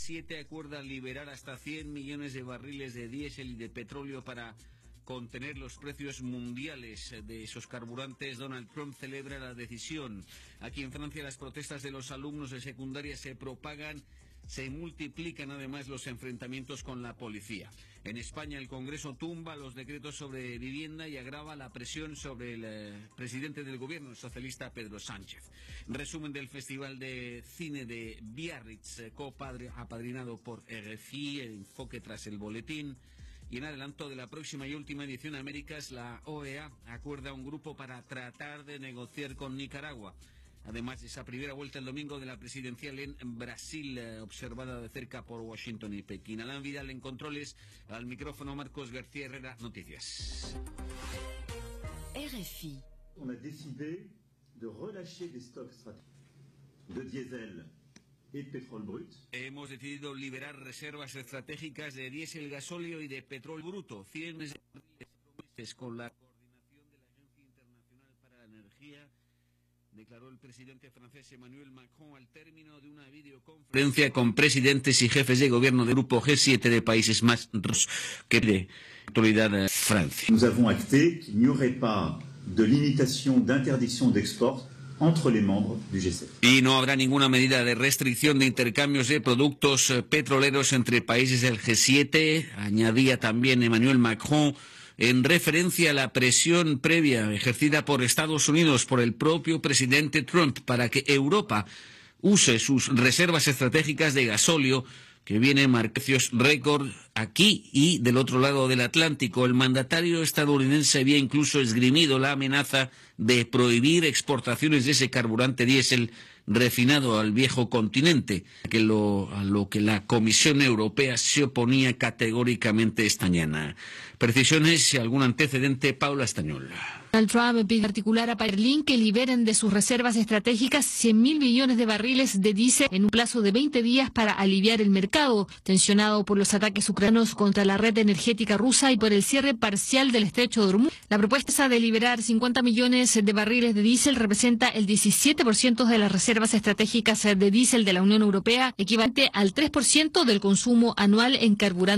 G7 acuerda liberar hasta 100 millones de barriles de diésel y de petróleo para contener los precios mundiales de esos carburantes. Donald Trump celebra la decisión. Aquí en Francia las protestas de los alumnos de secundaria se propagan. Se multiplican además los enfrentamientos con la policía. En España el Congreso tumba los decretos sobre vivienda y agrava la presión sobre el presidente del gobierno, el socialista Pedro Sánchez. Resumen del Festival de Cine de Biarritz, apadrinado por RFI, el enfoque tras el boletín. Y en adelanto de la próxima y última edición de Américas, la OEA acuerda un grupo para tratar de negociar con Nicaragua. Además de esa primera vuelta el domingo de la presidencial en Brasil, observada de cerca por Washington y Pekín. Alain Vidal en controles, al micrófono Marcos García Herrera, Noticias. RFI. On a décidé de relâcher des stocks stratégiques de diesel et de pétrole brut. Hemos decidido liberar reservas estratégicas de diésel, gasóleo y de petróleo bruto. 100 meses con la coordinación de la Agencia Internacional para la Energía, declaró el presidente francés Emmanuel Macron al término de una videoconferencia con presidentes y jefes de gobierno del grupo G7 de países más ricos que de actualidad Francia. Nous avons acté qu'il n'y aurait pas de limitation d'interdiction d'export entre les membres du G7. Y no habrá ninguna medida de restricción de intercambios de productos petroleros entre países del G7, añadía también Emmanuel Macron, en referencia a la presión previa ejercida por Estados Unidos, por el propio presidente Trump, para que Europa use sus reservas estratégicas de gasóleo, que vienen a precios récord aquí y del otro lado del Atlántico. El mandatario estadounidense había incluso esgrimido la amenaza de prohibir exportaciones de ese carburante diésel refinado al viejo continente, a lo que la Comisión Europea se oponía categóricamente esta mañana. Precisiones y algún antecedente, Paula Estañol. Donald Trump pide en particular a Berlín que liberen de sus reservas estratégicas 100.000 millones de barriles de diésel en un plazo de 20 días para aliviar el mercado, tensionado por los ataques ucranianos contra la red energética rusa y por el cierre parcial del estrecho de Hormuz. La propuesta de liberar 50 millones de barriles de diésel representa el 17% de las reservas estratégicas de diésel de la Unión Europea, equivalente al 3% del consumo anual en carburante.